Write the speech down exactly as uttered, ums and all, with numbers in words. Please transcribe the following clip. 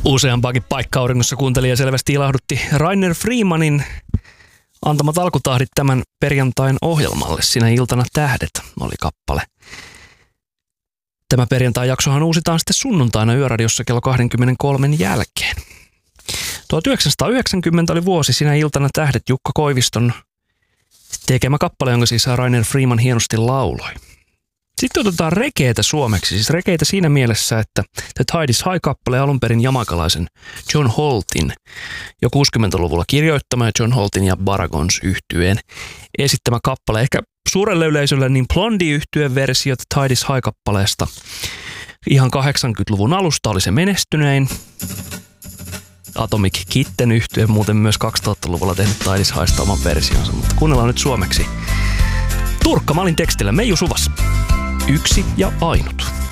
Useampaakin paikka-auringossa kuuntelija selvästi ilahdutti Rainer Freemanin antamat alkutahdit tämän perjantain ohjelmalle. Sinä iltana tähdet oli kappale. Tämä perjantai-jaksohan uusitaan sitten sunnuntaina Yöradiossa kello kaksikymmentäkolme jälkeen. tuhatyhdeksänsataayhdeksänkymmentä oli vuosi Sinä iltana tähdet Jukka Koiviston tekemä kappale, jonka siis Rainer Freeman hienosti lauloi. Sitten otetaan regeetä suomeksi, siis regeetä siinä mielessä, että The Tide is High-kappale alun perin jamaikalaisen John Holtin jo kuusikymmentäluvulla kirjoittama ja John Holtin ja Baragons yhtyeen esittämä kappale. Ehkä suurelle yleisölle niin Blondie-yhtyeen versio The Tide is High-kappaleesta ihan kahdeksankymmentäluvun alusta oli se menestynein. Atomic Kitten yhtye muuten myös kaksituhattaluvulla tehnyt Tide is Highsta oman versionsa, mutta kuunnellaan nyt suomeksi. Turkka Malin tekstillä Meiju Suvas. Yksi ja ainut.